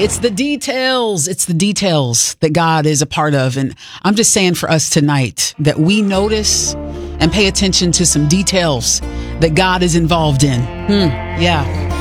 It's the details. It's the details that God is a part of. And I'm just saying for us tonight that we notice and pay attention to some details that God is involved in. Yeah.